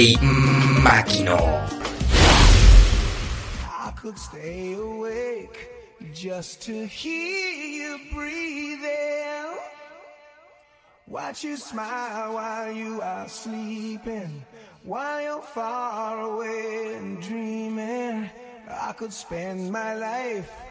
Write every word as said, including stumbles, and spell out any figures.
Máquino. I could stay awake just to hear you breathing. Watch you smile while you are sleeping, while you're far away and dreaming. I could spend my life